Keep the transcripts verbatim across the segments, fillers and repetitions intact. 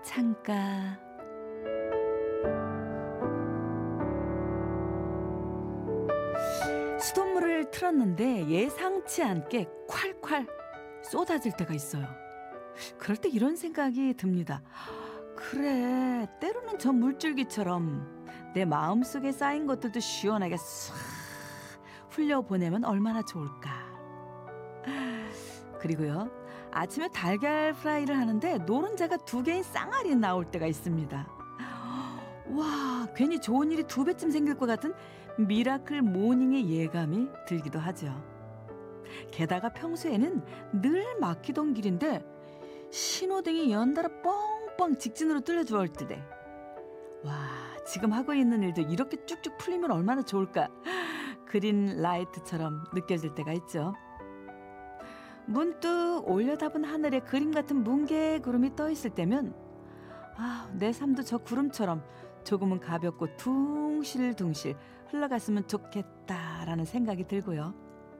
창가. 수돗물을 틀었는데 예상치 않게 콸콸 쏟아질 때가 있어요. 그럴 때 이런 생각이 듭니다. 그래, 때로는 저 물줄기처럼 내 마음속에 쌓인 것들도 시원하게 싹 흘려보내면 얼마나 좋을까. 그리고요, 아침에 달걀 프라이를 하는데 노른자가 두 개인 쌍알이 나올 때가 있습니다. 와, 괜히 좋은 일이 두 배쯤 생길 것 같은 미라클 모닝의 예감이 들기도 하죠. 게다가 평소에는 늘 막히던 길인데 신호등이 연달아 뻥뻥 직진으로 뚫려주어 때대. 와, 지금 하고 있는 일도 이렇게 쭉쭉 풀리면 얼마나 좋을까. 그린 라이트처럼 느껴질 때가 있죠. 문득 올려다본 하늘에 그림 같은 뭉게 구름이 떠 있을 때면 아, 내 삶도 저 구름처럼 조금은 가볍고 둥실둥실 흘러갔으면 좋겠다라는 생각이 들고요.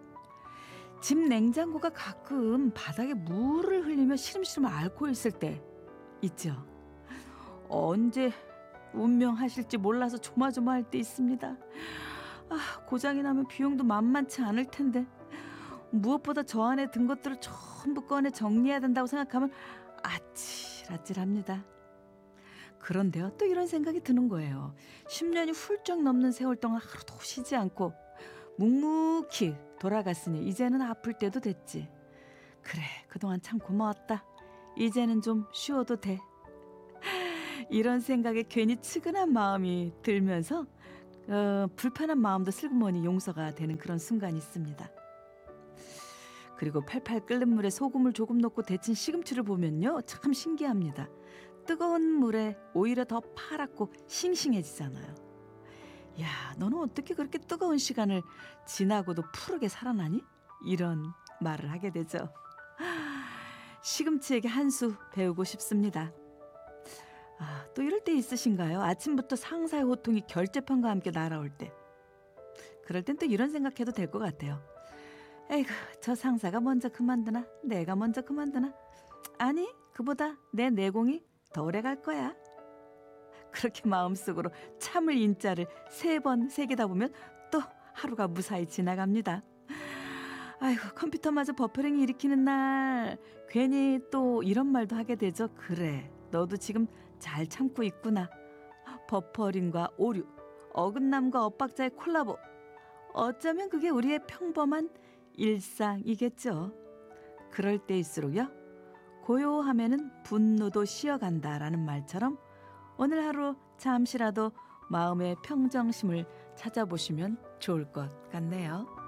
집 냉장고가 가끔 바닥에 물을 흘리며 시름시름 앓고 있을 때 있죠. 언제 운명하실지 몰라서 조마조마할 때 있습니다. 아, 고장이 나면 비용도 만만치 않을 텐데 무엇보다 저 안에 든 것들을 전부 꺼내 정리해야 된다고 생각하면 아찔아찔합니다. 그런데요, 또 이런 생각이 드는 거예요. 십 년이 훌쩍 넘는 세월 동안 하루도 쉬지 않고 묵묵히 돌아갔으니 이제는 아플 때도 됐지. 그래, 그동안 참 고마웠다. 이제는 좀 쉬어도 돼. 이런 생각에 괜히 측은한 마음이 들면서 어, 불편한 마음도 슬그머니 용서가 되는 그런 순간이 있습니다. 그리고 팔팔 끓는 물에 소금을 조금 넣고 데친 시금치를 보면요, 참 신기합니다. 뜨거운 물에 오히려 더 파랗고 싱싱해지잖아요. 야, 너는 어떻게 그렇게 뜨거운 시간을 지나고도 푸르게 살아나니? 이런 말을 하게 되죠. 시금치에게 한 수 배우고 싶습니다. 아, 또 이럴 때 있으신가요? 아침부터 상사의 호통이 결제판과 함께 날아올 때. 그럴 땐 또 이런 생각해도 될 것 같아요. 에이구, 저 상사가 먼저 그만두나? 내가 먼저 그만두나? 아니, 그보다 내 내공이 더 오래 갈 거야. 그렇게 마음속으로 참을 인자를 세 번 새기다 보면 또 하루가 무사히 지나갑니다. 아이고, 컴퓨터마저 버퍼링이 일으키는 날 괜히 또 이런 말도 하게 되죠. 그래, 너도 지금 잘 참고 있구나. 버퍼링과 오류, 어긋남과 엇박자의 콜라보. 어쩌면 그게 우리의 평범한 일상이겠죠. 그럴 때일수록요, 고요하면은 분노도 쉬어간다라는 말처럼 오늘 하루 잠시라도 마음의 평정심을 찾아보시면 좋을 것 같네요.